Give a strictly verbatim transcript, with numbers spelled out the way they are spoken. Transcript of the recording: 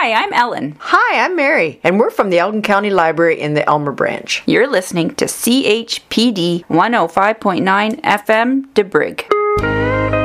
Hi, I'm Ellen. Hi, I'm Mary, and we're from the Elgin County Library in the Elmer Branch. You're listening to C H P D one oh five point nine F M, DeBrig.